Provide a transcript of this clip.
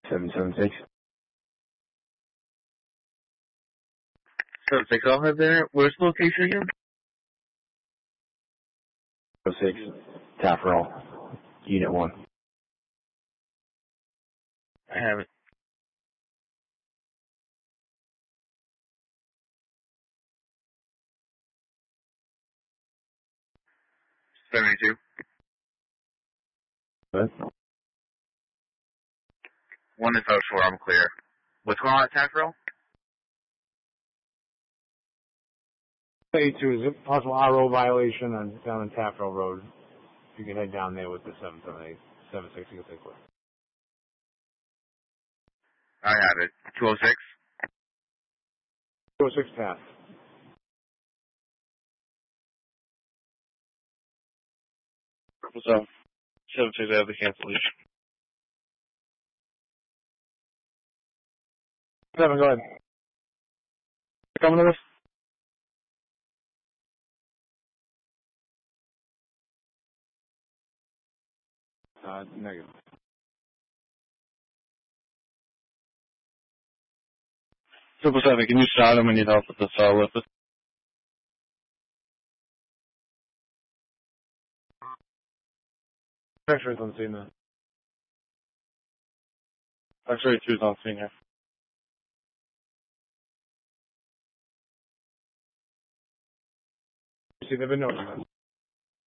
776. 76, I'll have there. Where's the location again? 06, Taffarel, Unit 1. I have it. $72. What? One is out short, I'm clear. What's going on at Taffarel? 82 is a possible RO violation down on Taffarel Road. You can head down there with the 778, 760, you'll take it. I have it. 206? 206 Taft. What's up? 76, I have the cancellation. 7, go ahead. Coming to us? Negative. 777, can you shout him when you need help with this list? X-rays on scene now. X-ray 2's on scene here. See, they've been noting that.